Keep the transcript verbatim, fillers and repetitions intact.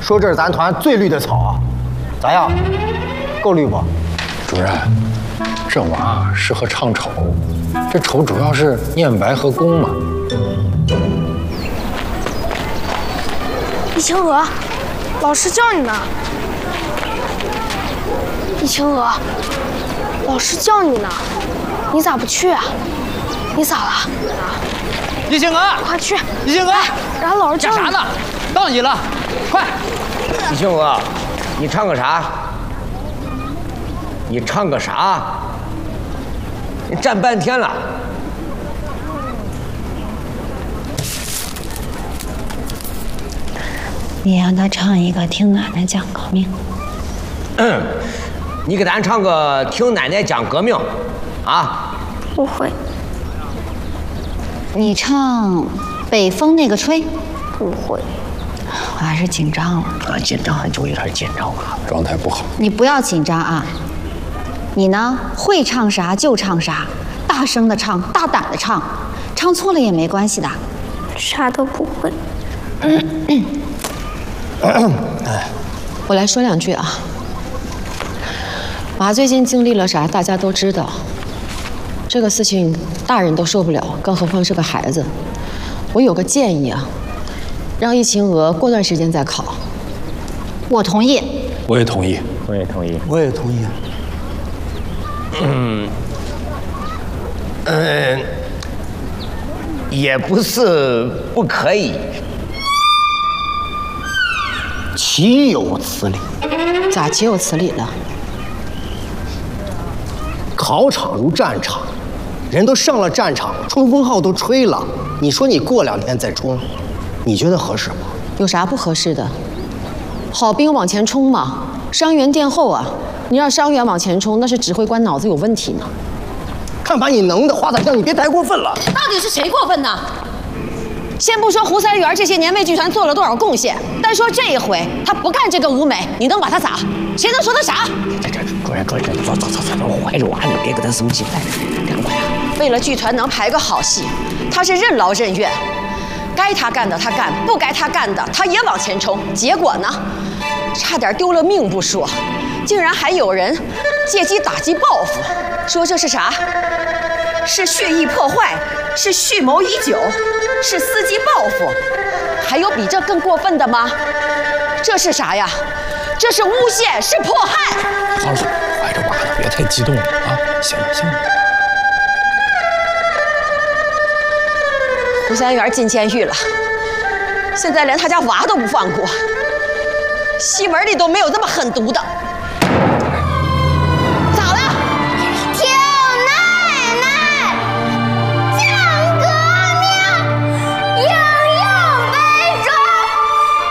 说这是咱团最绿的草，咋样？够绿不？ 主任，这娃适合唱丑，这丑主要是念白和宫嘛。 易晴娥，老师叫你呢。易晴娥，老师叫你呢，你咋不去啊？你咋了？ 易晴娥， 快去！ 易晴娥， 然后老师叫干啥呢？到你了，快！ 易晴娥，你唱个啥？你唱个啥？你站半天了。 你让他唱一个《听奶奶讲革命》。 嗯，你给咱唱个《听奶奶讲革命》，啊？ 不会。 你唱《北风那个吹》。 不会。 我还是紧张了。 啊，紧张就有点紧张啊， 状态不好。 你不要紧张啊。你呢，会唱啥就唱啥，大声的唱，大胆的唱，唱错了也没关系的。 啥都不会。 我来说两句啊。娃最近经历了啥，大家都知道。这个事情大人都受不了，更何况是个孩子。我有个建议啊，让易晴娥过段时间再考。 我同意。 我也同意。 我也同意。 我也同意。 嗯，嗯，也不是不可以。 岂有此理！ 咋岂有此理了？ 考场如战场，人都上了战场，冲锋号都吹了，你说你过两天再冲，你觉得合适吗？ 有啥不合适的？好兵往前冲嘛，伤员殿后啊！你让伤员往前冲，那是指挥官脑子有问题呢。 看把你能的，华彩将，你别太过分了。 到底是谁过分呢？先不说胡三元这些年为剧团做了多少贡献，单说这一回他不干这个舞美，你能把他咋？谁能说他傻？ 这这主任主任，走走走走，怀着娃呢，别给他生气，来，赶快啊！ 为了剧团能排个好戏，他是任劳任怨，该他干的他干，不该他干的他也往前冲，结果呢，差点丢了命不说，竟然还有人借机打击报复，说这是啥？是蓄意破坏，是蓄谋已久，是伺机报复，还有比这更过分的吗？这是啥呀？这是诬陷，是迫害。 好了，怀着娃呢，别太激动了啊！行了行了。 胡三元进监狱了，现在连他家娃都不放过，戏文里都没有这么狠毒的。